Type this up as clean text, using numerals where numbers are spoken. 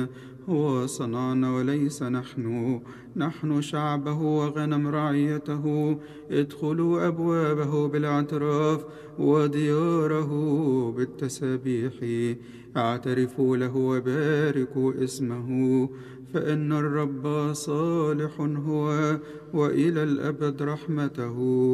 هو صنعنا وليس نحن شعبه وغنم رعيته. ادخلوا أبوابه بالاعتراف ودياره بالتسابيح. اعترفوا له وباركوا اسمه، فإن الرب صالح هو، وإلى الأبد رحمته.